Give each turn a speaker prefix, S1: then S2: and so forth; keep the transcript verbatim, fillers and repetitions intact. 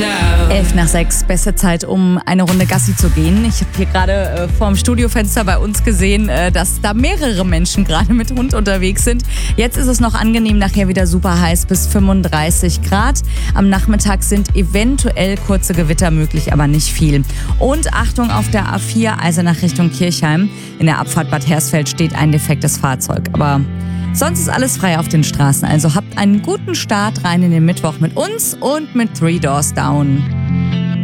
S1: Elf nach sechs, beste Zeit, um eine Runde Gassi zu gehen. Ich habe hier gerade äh, vorm Studiofenster bei uns gesehen, äh, dass da mehrere Menschen gerade mit Hund unterwegs sind. Jetzt ist es noch angenehm, nachher wieder super heiß bis fünfunddreißig Grad. Am Nachmittag sind eventuell kurze Gewitter möglich, aber nicht viel. Und Achtung auf der A vier, Eisenach Richtung Kirchheim. In der Abfahrt Bad Hersfeld steht ein defektes Fahrzeug. Aber sonst ist alles frei auf den Straßen. Also habt einen guten Start rein in den Mittwoch mit uns und mit Three Doors Down.